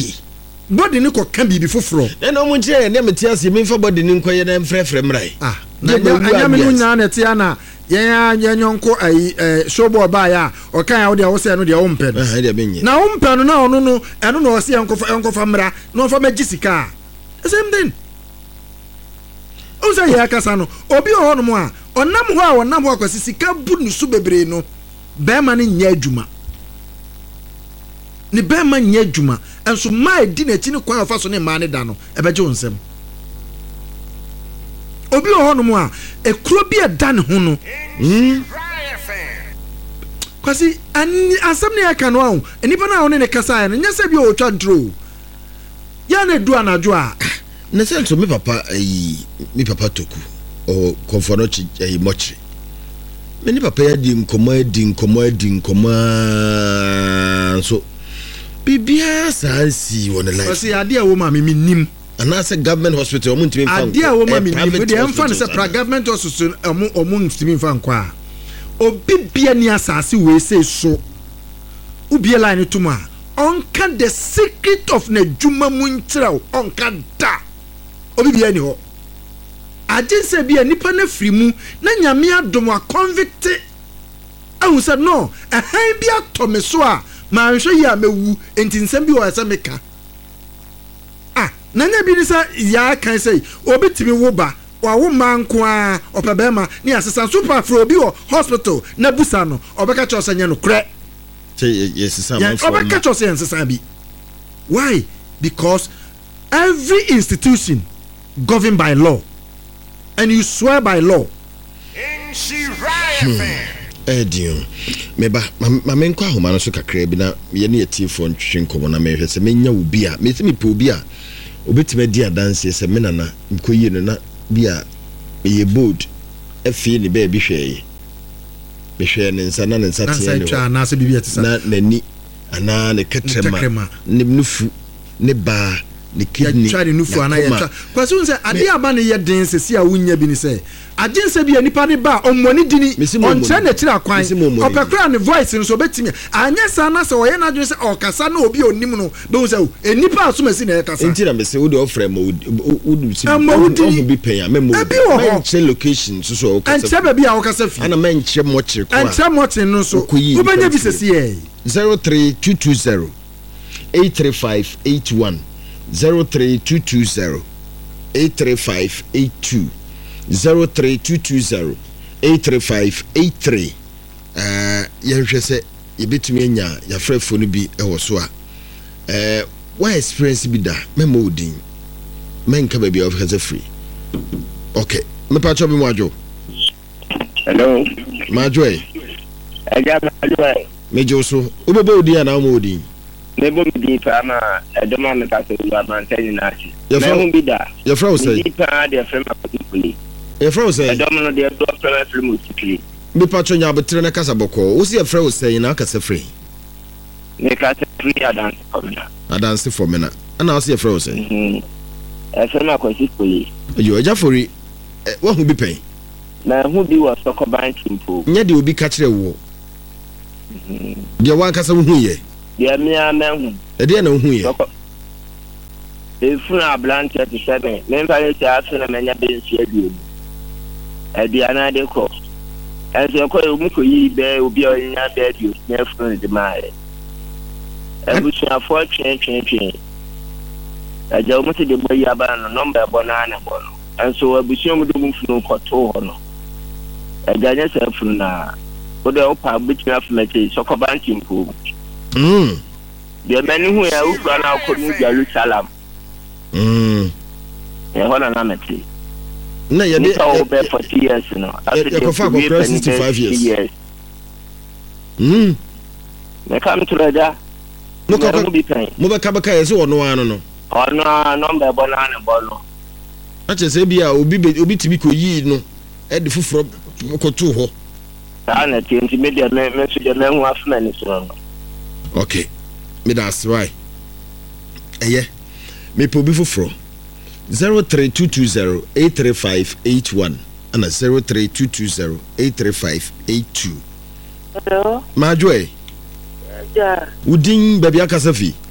why body ni ko kan bibi foforo na mo nkyere ne metiase me fa body ni nkoye na mfrefre mrai na anya me no nya na te ana yen nyonko ai showboy ba ya o kan ya wo de wo se no de wo mpe na wo mpe no na ono no eno no o se enkofa mra no fa magisika the same thing o say ya kasa no obi o hono mo a onam ho a onam ho akwasi sika bu nu su bebre no be ma ne nya adwuma ni be ma nya adwuma enso mai di na chi ne kwan ofa so ne ma ne da no e beje onsem obi o hono mo a ekuro bi eda ne ho no kwasi ansam ne aka no a enipa na woni ne kasa ya no nya se bi o twa dro ya na du anajo a na se so me papa toku o konfono chi mochi me ni papa ya di nkoma so bibia sansi won life kwasi ade a wo ma me nim anase government hospital omo ntimi fa ade a wo ma me nim de emfa ne se government hospital omo ntimi fa nkwa obi bia ni asase we say so ubie line to ma onka the secret of na djuma muntraw onka da obi bia ni ho agency bia nipa na free mu na nyame adom a convict ahu said no han bia to me so a ma hwe ya mewu enti nsem bi o asa meka na nya bi ni sa ya kan say obi timi wo ba wa wo manko a opebema ni asesa super for obi wo hospital na busa no obeka cho sanya no kre yes some for obeka cho sanya bi why because every institution governed by law and you swear by law Edion meba mamenko ahoma no so kakra bi na ye ne yetifo ntwenko na mehwe se menya obi a me se me pe obi a obetime di adanse se me nana mkoyi no na bia ye bold afi ni ba bi hweye behwe ne nsa na ne nsa tie ne na se bibia tisa na nani ana ne ketrema ne nufu ne ba ne kidney ya try nufu ana ya kwase unse ade aba ne ye den se si a wunya bi ni se agense bi anipa ne ba omoni dini onche na kira kwan opekra ne voice nso betimi anya sa na se oye na dwen se okasa na obi onim no be unse enipa asomasi na kasa entira me se wo de ofre mo wodu si o bi pen ya me mo menche location so okasa enche ba bi a okasa fi ana menche mo kire kwa enche mo tin no so ubanya bi se si e 03220 83581 03220 83582 03220 83583 yehwe se yebetumi anya ya frefo no bi ewo so a why experience bi da memo odin menka ba bi of has free okay me pa cho bi mo ajo hello majo eja majo mejo so obebo odin na mo odin nebo mi pa na edoma me ka so ba man tani na chi me bi da your friend say mi pa de friend ma kuli your friend say edoma no de do friend film kuli mi pa cho nya betre na kasa boko wo see your friend say na kasa free me ka free dance for me na ana wo see your friend say friend ma kuli yo eja fori wo hu bi pen na hu bi wa soko ban timpo nya de obi ka kire wo de wa kasa hu ye dia me amen e na hu ye efuna blanche to 7 me fa le tia so na menya be nsi aduo e dia na de ko e ko mu ko yi be obi o nya be aduo na efuna de mai e bu sia fo twen aja o mu te de boy aba no number bo na na bo no enso abusia mu de mu funu ko to ho no e ga nya se funu na o de o pa bu tia fumete so ko banki mpo de mani hu ya ukra na ko mu Jerusalem hona na meti na ya de o be 40 years no after ko fa ko 65 years me kam to raja mo be ka baka yeso ono ano no ono number bo na no a che se bia obi tibi ko yi no e de fufuro ko to ho ana tinti media me so de na hu afna ni so okay me that's right eye me po bi fufuro 03220 83581 and 03220 83582 hello majoe ja udin baby akasafi